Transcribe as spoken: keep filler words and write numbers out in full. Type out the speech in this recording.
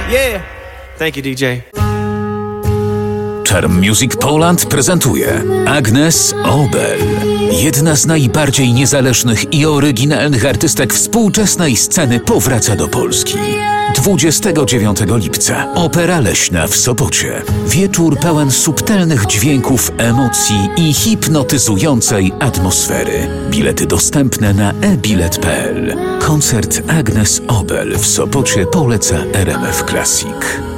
Yeah. Thank you, D J. Charm Music Poland prezentuje Agnes Obel. Jedna z najbardziej niezależnych i oryginalnych artystek współczesnej sceny powraca do Polski. dwudziestego dziewiątego lipca. Opera Leśna w Sopocie. Wieczór pełen subtelnych dźwięków, emocji i hipnotyzującej atmosfery. Bilety dostępne na e bilet kropka p l. Koncert Agnes Obel w Sopocie poleca R M F Classic.